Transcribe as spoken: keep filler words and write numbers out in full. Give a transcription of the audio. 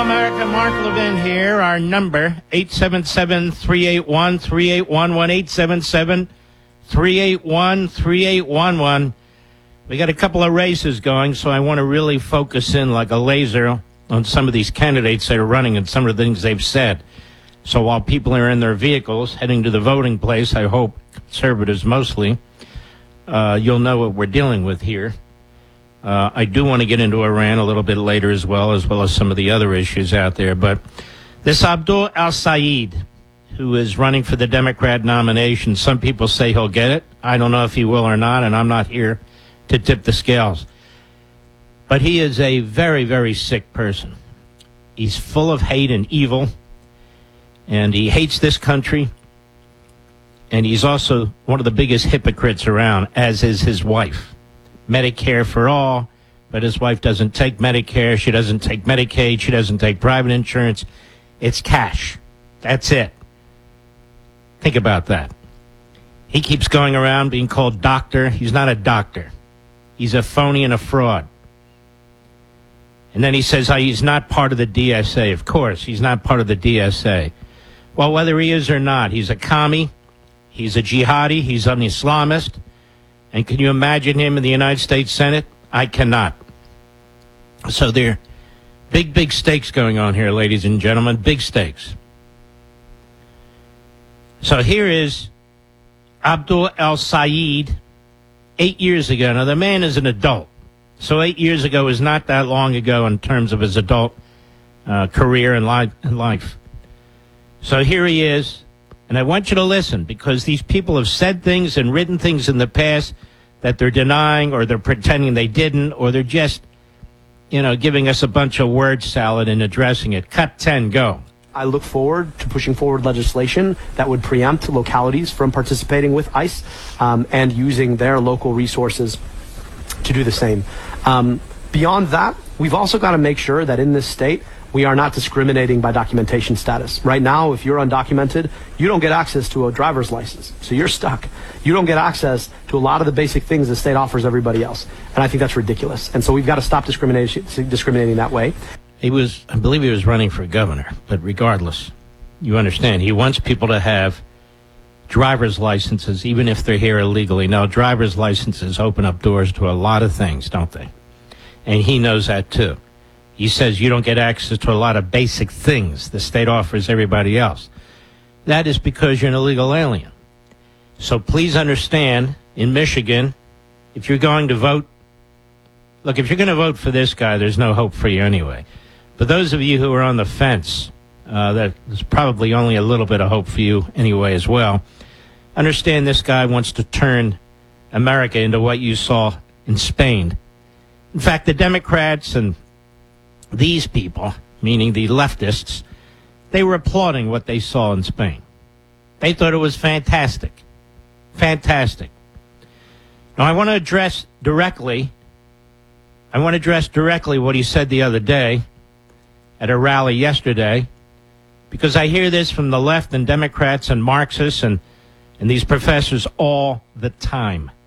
America, Mark Levin here. Our number, eight seven seven, three eight one, three eight one one, eight seven seven, three eight one, three eight one one. We got a couple of races going, so I want to really focus in like a laser on some of these candidates that are running and some of the things they've said. So while people are in their vehicles heading to the voting place, I hope, conservatives mostly, uh, you'll know what we're dealing with here. Uh, I do want to get into Iran a little bit later as well, as well as some of the other issues out there. But this Abdul al-Sayed, who is running for the Democrat nomination, some people say he'll get it. I don't know if he will or not, and I'm not here to tip the scales. But he is a very, very sick person. He's full of hate and evil, and he hates this country. And he's also one of the biggest hypocrites around, as is his wife. Medicare for all, but his wife doesn't take Medicare, she doesn't take Medicaid, she doesn't take private insurance. It's cash. That's it. Think about that. He keeps going around being called doctor. He's not a doctor. He's a phony and a fraud. And then he says oh, he's not part of the D S A. Of course, he's not part of the D S A. Well, whether he is or not, he's a commie, he's a jihadi, he's an Islamist. And can you imagine him in the United States Senate? I cannot. So there are big, big stakes going on here, ladies and gentlemen, big stakes. So here is Abdul al-Sayed eight years ago. Now, the man is an adult. So eight years ago is not that long ago in terms of his adult uh, career and life, and life. So here he is. And I want you to listen, because these people have said things and written things in the past that they're denying, or they're pretending they didn't, or they're just, you know, giving us a bunch of word salad and addressing it. Cut ten, go. I look forward to pushing forward legislation that would preempt localities from participating with ICE um, and using their local resources to do the same. Um, beyond that, we've also got to make sure that in this state, we are not discriminating by documentation status. Right now, if you're undocumented, you don't get access to a driver's license. So you're stuck. You don't get access to a lot of the basic things the state offers everybody else. And I think that's ridiculous. And so we've got to stop discrimination, discriminating that way. He was, I believe he was running for governor, but regardless, you understand, he wants people to have driver's licenses, even if they're here illegally. Now, driver's licenses open up doors to a lot of things, don't they? And he knows that too. He says you don't get access to a lot of basic things the state offers everybody else. That is because you're an illegal alien. So please understand, in Michigan, if you're going to vote, look, if you're going to vote for this guy, there's no hope for you anyway. But those of you who are on the fence, uh, there's probably only a little bit of hope for you anyway as well. Understand this guy wants to turn America into what you saw in Spain. In fact, the Democrats and these people, meaning the leftists, they were applauding what they saw in Spain. They thought it was fantastic. Fantastic. Now, I want to address directly, I want to address directly what he said the other day at a rally yesterday, because I hear this from the left and Democrats and Marxists and, and these professors all the time.